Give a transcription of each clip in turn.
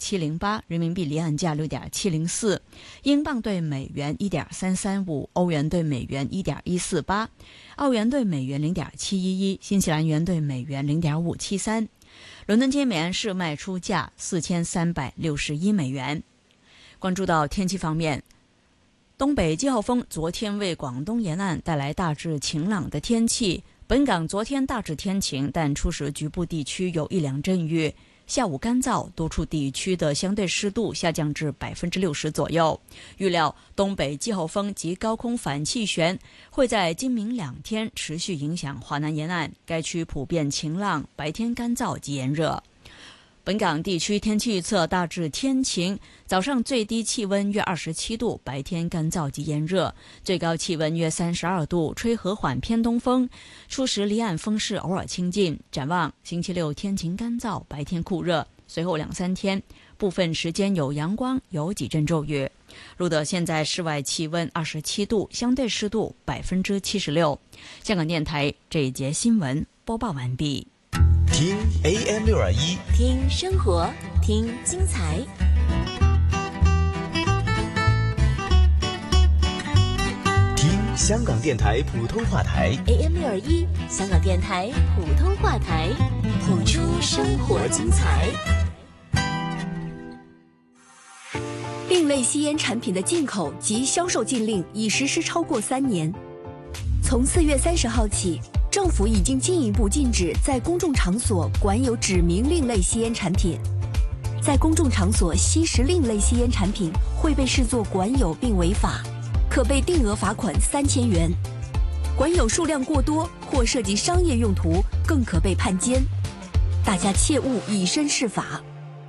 6.708，人民币离岸价6.704，英镑对美元1.335，欧元对美元1.148，澳元对美元0.711，新西兰元对美元0.573。伦敦今天市卖出价4361美元。关注到天气方面，东北季候风昨天为广东沿岸带来大致晴朗的天气。本港昨天大致天晴，但初时局部地区有一两阵雨。下午干燥，多处地区的相对湿度下降至60%左右。预料东北季候风及高空反气旋会在今明2天持续影响华南沿岸，该区普遍晴朗，白天干燥及炎热。本港地区天气预测大致天晴，早上最低气温约27度，白天干燥及炎热，最高气温约32度，吹和缓偏东风，初时离岸风势偶尔清劲。展望星期六天晴干燥，白天酷热，随后2-3天部分时间有阳光，有几阵骤雨。录得现在室外气温27度，相对湿度76%。香港电台这一节新闻播报完毕。 听 AM621， 听生活，听精彩。 听香港电台普通话台 AM621，香港电台普通话台，谱出生活精彩。 另类吸烟产品的进口及销售禁令已实施超过3年。从4月30号起，政府已经进一步禁止在公众场所管有指明另类吸烟产品。在公众场所吸食另类吸烟产品会被视作管有并违法，可被定额罚款3000元。管有数量过多或涉及商业用途，更可被判监。大家切勿以身试法。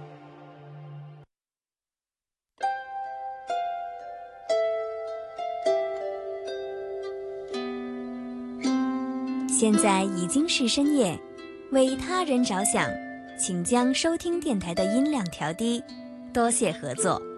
现在已经是深夜，为他人着想，请将收听电台的音量调低，多谢合作。